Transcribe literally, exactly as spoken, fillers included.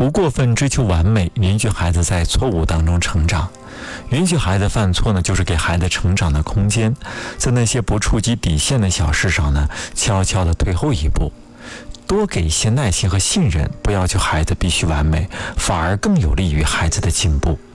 不过分追求完美，允许孩子在错误当中成长。允许孩子犯错呢，就是给孩子成长的空间。在那些不触及底线的小事上呢，悄悄地退后一步，多给一些耐心和信任，不要求孩子必须完美，反而更有利于孩子的进步。